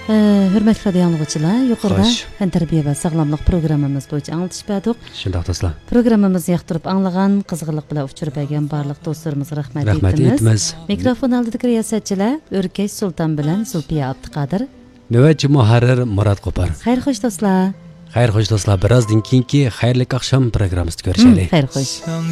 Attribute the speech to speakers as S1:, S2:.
S1: Hürmetli radio anlıqçılar, yuqorida fen terbiye ve sağlamlık programımız boyunca anlatış berdik.
S2: Şundaq dostlar.
S1: Programımızı yaxtırıp anlagan, qızğınlıq bilan uçurup bergen barlıq dostlarımızga rahmat etimiz. Mikrofon aldidagi riyosatchilar Örkeş Sultan bilan Zulfiya Abduqodir.
S2: Növətçi muharrir Murad Qopar.
S1: Xayr xoş dostlar.
S2: Xayr xoş dostlar. Birazdan keyingi xayrli axşam programmamizda görüşəlik.
S1: Xayr xoş.